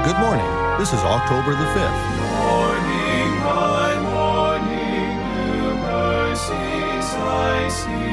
Good morning. This is October the 5th. Morning by morning, new mercies I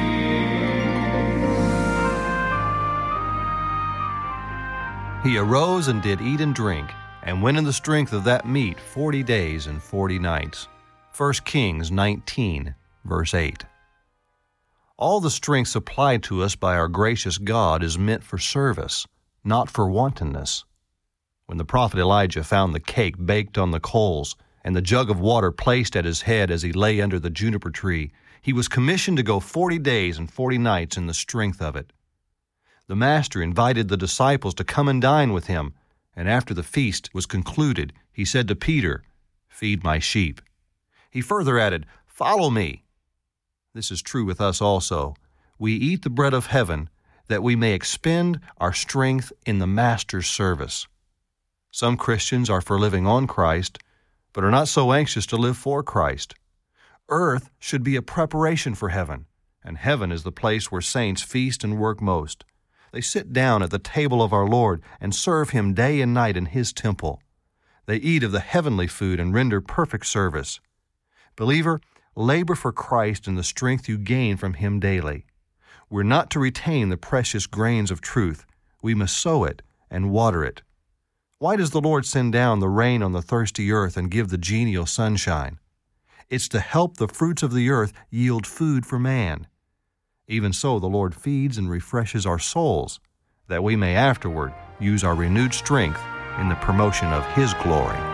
see. He arose and did eat and drink, and went in the strength of that meat 40 days and 40 nights. 1 Kings 19, verse 8. All the strength supplied to us by our gracious God is meant for service, not for wantonness. When the prophet Elijah found the cake baked on the coals and the jug of water placed at his head as he lay under the juniper tree, he was commissioned to go 40 days and 40 nights in the strength of it. The master invited the disciples to come and dine with him, and after the feast was concluded, he said to Peter, "Feed my sheep." He further added, "Follow me." This is true with us also. We eat the bread of heaven that we may expend our strength in the Master's service. Some Christians are for living on Christ, but are not so anxious to live for Christ. Earth should be a preparation for heaven, and heaven is the place where saints feast and work most. They sit down at the table of our Lord and serve Him day and night in His temple. They eat of the heavenly food and render perfect service. Believer, labor for Christ in the strength you gain from Him daily. We're not to retain the precious grains of truth. We must sow it and water it. Why does the Lord send down the rain on the thirsty earth and give the genial sunshine? It's to help the fruits of the earth yield food for man. Even so, the Lord feeds and refreshes our souls, that we may afterward use our renewed strength in the promotion of His glory.